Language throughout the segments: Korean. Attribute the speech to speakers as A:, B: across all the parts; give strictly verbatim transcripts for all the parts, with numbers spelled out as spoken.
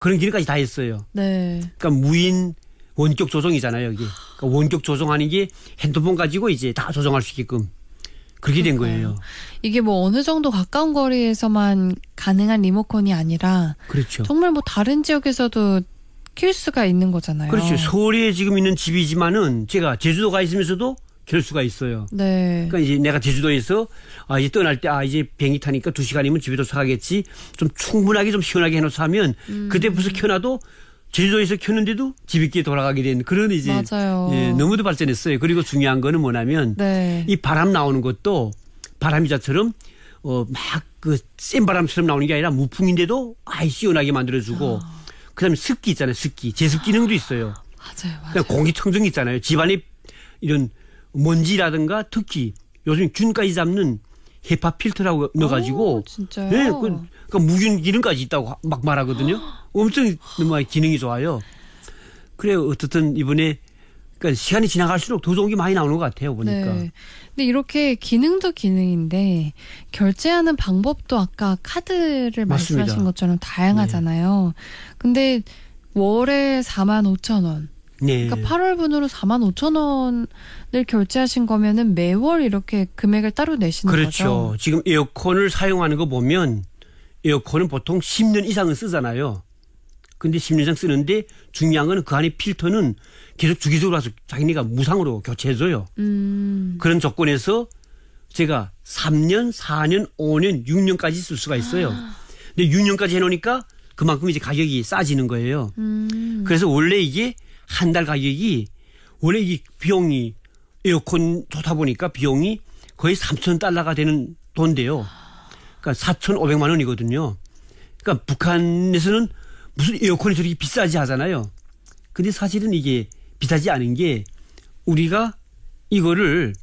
A: 그런 기능까지 다 했어요.
B: 네.
A: 그러니까 무인 원격 조정이잖아요, 여기. 그러니까 원격 조정하는 게 핸드폰 가지고 이제 다 조정할 수 있게끔 그렇게 된 거예요.
B: 이게 뭐 어느 정도 가까운 거리에서만 가능한 리모컨이 아니라
A: 그렇죠.
B: 정말 뭐 다른 지역에서도 킬 수가 있는 거잖아요.
A: 그렇죠. 서울에 지금 있는 집이지만은 제가 제주도 가 있으면서도 켤 수가 있어요.
B: 네.
A: 그러니까 이제 내가 제주도에서 아 이제 떠날 때 아 이제 비행기 타니까 두 시간이면 집에 도착하겠지. 좀 충분하게 좀 시원하게 해놓자 하면 음. 그때 벌써 켜놔도 제주도에서 켰는데도 집에 돌아가게 된 그런 이제
B: 맞아요.
A: 예, 너무도 발전했어요. 그리고 중요한 거는 뭐냐면
B: 네.
A: 이 바람 나오는 것도 바람이자처럼 어 막 그 센 바람처럼 나오는 게 아니라 무풍인데도 아이 시원하게 만들어주고 아. 그다음에 습기 있잖아요. 습기 제습 기능도 있어요.
B: 맞아요, 맞아요.
A: 그러니까 공기청정기 있잖아요. 집안에 이런 먼지라든가 특히 요즘 균까지 잡는 헤파 필터라고 넣어가지고
B: 오, 진짜요?
A: 네, 그, 그러니까 무균 기능까지 있다고 막 말하거든요. 엄청 너무 기능이 좋아요. 그래요. 어떻든 이번에 그러니까 시간이 지나갈수록 더 좋은 게 많이 나오는 것 같아요. 보니까.
B: 네. 근데 이렇게 기능도 기능인데 결제하는 방법도 아까 카드를
A: 맞습니다.
B: 말씀하신 것처럼 다양하잖아요. 네. 근데 월에 사만 오천 원.
A: 네.
B: 그러니까 팔월분으로 사만 오천 원을 결제하신 거면은 매월 이렇게 금액을 따로 내시는
A: 그렇죠.
B: 거죠.
A: 그렇죠. 지금 에어컨을 사용하는 거 보면 에어컨은 보통 십 년 이상은 쓰잖아요. 근데 십 년 이상 쓰는데 중요한 건 그 안에 필터는 계속 주기적으로 와서 자기네가 무상으로 교체해줘요.
B: 음.
A: 그런 조건에서 제가 삼 년, 사 년, 오 년, 육 년까지 쓸 수가 있어요. 아. 근데 육 년까지 해놓으니까 그만큼 이제 가격이 싸지는 거예요.
B: 음.
A: 그래서 원래 이게 한 달 가격이 원래 이 비용이 에어컨 좋다 보니까 비용이 거의 삼천 달러가 되는 돈인데요. 그러니까 사천오백만 원이거든요. 그러니까 북한에서는 무슨 에어컨이 저렇게 비싸지 하잖아요. 근데 사실은 이게 비싸지 않은 게 우리가 이거를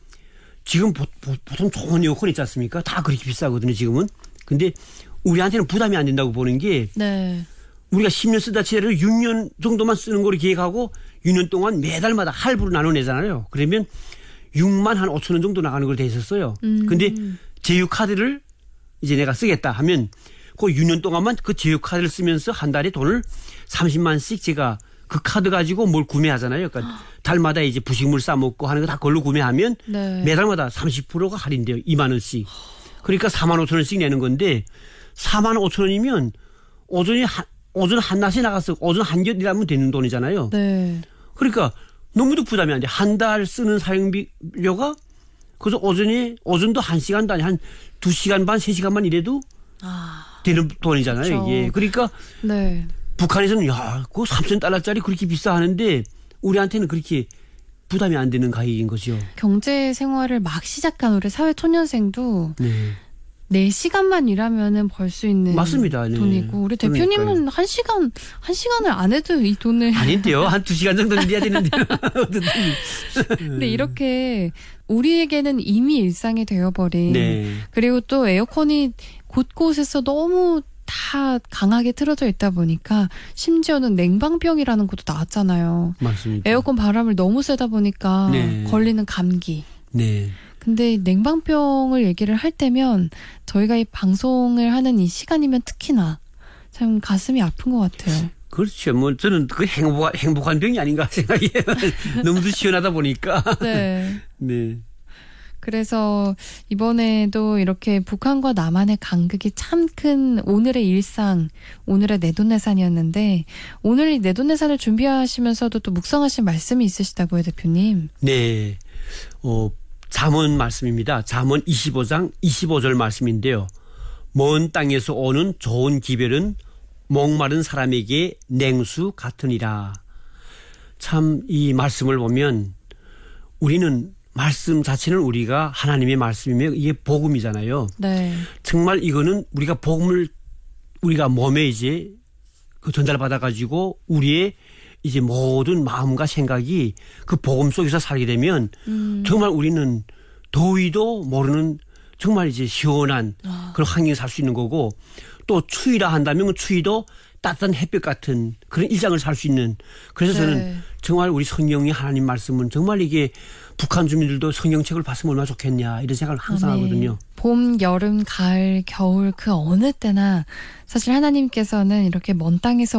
A: 지금 보, 보, 보통 좋은 에어컨 있지 않습니까? 다 그렇게 비싸거든요, 지금은. 근데 우리한테는 부담이 안 된다고 보는 게
B: 네.
A: 우리가 십 년 쓰다 치더라도 육 년 정도만 쓰는 거로 계획하고 육 년 동안 매달마다 할부로 나눠내잖아요. 그러면 육만 한 오천 원 정도 나가는 걸 돼 있었어요.
B: 음.
A: 근데 제휴카드를 이제 내가 쓰겠다 하면 그 육 년 동안만 그 제휴카드를 쓰면서 한 달에 돈을 삼십만씩 제가 그 카드 가지고 뭘 구매하잖아요. 그러니까 달마다 이제 부식물 싸먹고 하는 거 다 그걸로 구매하면
B: 네.
A: 매달마다 삼십 퍼센트가 할인돼요. 이만 원씩. 그러니까 사만 오천 원씩 내는 건데 사만 오천 원이면 오전에 한, 오전 한낮에 나가서 오전 한겹이라면 되는 돈이잖아요.
B: 네.
A: 그러니까 너무도 부담이 안 돼. 한 달 쓰는 사용비료가 그래서 오전에 오전도 한 시간도 아니 한 두 시간 반, 세 시간만 일해도
B: 아,
A: 되는 돈이잖아요.
B: 그렇죠.
A: 이게. 그러니까
B: 네.
A: 북한에서는 야, 그 삼천 달러짜리 그렇게 비싸 하는데 우리한테는 그렇게 부담이 안 되는 가격인 거죠.
B: 경제 생활을 막 시작한 우리 사회초년생도
A: 네.
B: 네 시간만 일하면은 벌 수 있는
A: 맞습니다. 네.
B: 돈이고 우리 대표님은
A: 그러니까요.
B: 한 시간 한 시간을 안 해도 이 돈을
A: 아닌데요. 한 두 시간 정도는 일해야 되는데요.
B: 근데 이렇게 우리에게는 이미 일상이 되어버린
A: 네.
B: 그리고 또 에어컨이 곳곳에서 너무 다 강하게 틀어져 있다 보니까 심지어는 냉방병이라는 것도 나왔잖아요.
A: 맞습니다.
B: 에어컨 바람을 너무 쐬다 보니까
A: 네.
B: 걸리는 감기.
A: 네.
B: 근데 냉방병을 얘기를 할 때면 저희가 이 방송을 하는 이 시간이면 특히나 참 가슴이 아픈 것 같아요.
A: 그렇죠. 뭐 저는 그 행복, 행복한 병이 아닌가 생각해요. 너무도 시원하다 보니까.
B: 네.
A: 네.
B: 그래서 이번에도 이렇게 북한과 남한의 간극이 참 큰 오늘의 일상, 오늘의 내돈내산이었는데 오늘 이 내돈내산을 준비하시면서도 또 묵상하신 말씀이 있으시다고요, 대표님.
A: 네. 어, 잠언 말씀입니다. 잠언 이십오 장 이십오 절 말씀인데요. 먼 땅에서 오는 좋은 기별은 목마른 사람에게 냉수 같으니라. 참 이 말씀을 보면 우리는 말씀 자체는 우리가 하나님의 말씀이며 이게 복음이잖아요.
B: 네.
A: 정말 이거는 우리가 복음을 우리가 몸에 이제 그 전달받아 가지고 우리의 이제 모든 마음과 생각이 그 복음 속에서 살게 되면 음. 정말 우리는 더위도 모르는 정말 이제 시원한 아. 그런 환경에 살 수 있는 거고 또 추위라 한다면 추위도 따뜻한 햇볕 같은 그런 일상을 살 수 있는 그래서 저는
B: 네.
A: 정말 우리 성령의 하나님 말씀은 정말 이게 북한 주민들도 성경책을 봤으면 얼마나 좋겠냐 이런 생각을 항상
B: 네.
A: 하거든요.
B: 봄, 여름, 가을, 겨울 그 어느 때나 사실 하나님께서는 이렇게 먼 땅에서